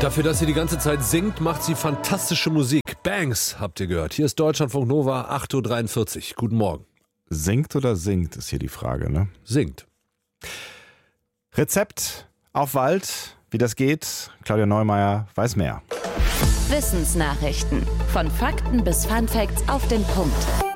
Dafür, dass sie die ganze Zeit singt, macht sie fantastische Musik. Banks, habt ihr gehört. Hier ist Deutschlandfunk Nova, 8.43 Uhr. Guten Morgen. Singt oder singt, ist hier die Frage, ne? Singt. Rezept auf Wald, wie das geht. Claudia Neumeier weiß mehr. Wissensnachrichten. Von Fakten bis Funfacts auf den Punkt.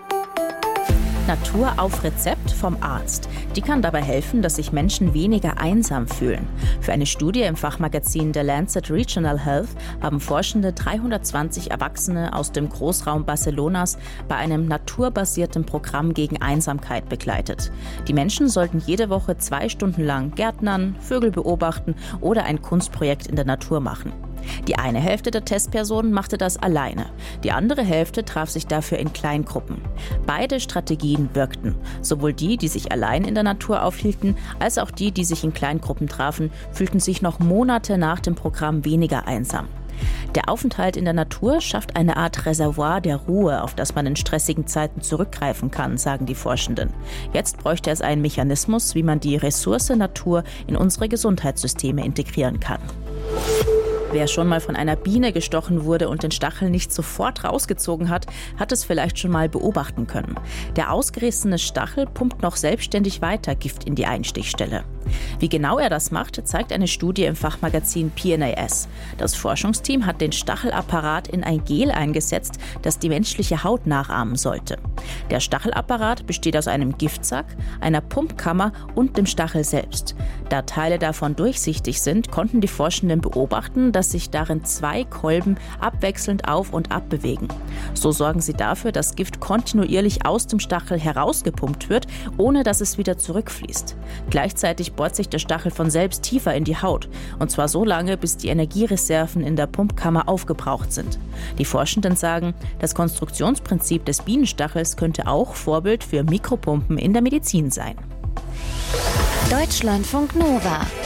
Natur auf Rezept vom Arzt. Die kann dabei helfen, dass sich Menschen weniger einsam fühlen. Für eine Studie im Fachmagazin The Lancet Regional Health haben Forschende 320 Erwachsene aus dem Großraum Barcelonas bei einem naturbasierten Programm gegen Einsamkeit begleitet. Die Menschen sollten jede Woche 2 Stunden lang gärtnern, Vögel beobachten oder ein Kunstprojekt in der Natur machen. Die eine Hälfte der Testpersonen machte das alleine. Die andere Hälfte traf sich dafür in Kleingruppen. Beide Strategien wirkten. Sowohl die, die sich allein in der Natur aufhielten, als auch die, die sich in Kleingruppen trafen, fühlten sich noch Monate nach dem Programm weniger einsam. Der Aufenthalt in der Natur schafft eine Art Reservoir der Ruhe, auf das man in stressigen Zeiten zurückgreifen kann, sagen die Forschenden. Jetzt bräuchte es einen Mechanismus, wie man die Ressource Natur in unsere Gesundheitssysteme integrieren kann. Wer schon mal von einer Biene gestochen wurde und den Stachel nicht sofort rausgezogen hat, hat es vielleicht schon mal beobachten können. Der ausgerissene Stachel pumpt noch selbstständig weiter Gift in die Einstichstelle. Wie genau er das macht, zeigt eine Studie im Fachmagazin PNAS. Das Forschungsteam hat den Stachelapparat in ein Gel eingesetzt, das die menschliche Haut nachahmen sollte. Der Stachelapparat besteht aus einem Giftsack, einer Pumpkammer und dem Stachel selbst. Da Teile davon durchsichtig sind, konnten die Forschenden beobachten, dass sich darin 2 Kolben abwechselnd auf und ab bewegen. So sorgen sie dafür, dass Gift kontinuierlich aus dem Stachel herausgepumpt wird, ohne dass es wieder zurückfließt. Gleichzeitig bohrt sich der Stachel von selbst tiefer in die Haut, und zwar so lange, bis die Energiereserven in der Pumpkammer aufgebraucht sind. Die Forschenden sagen, das Konstruktionsprinzip des Bienenstachels könnte auch Vorbild für Mikropumpen in der Medizin sein. Deutschlandfunk Nova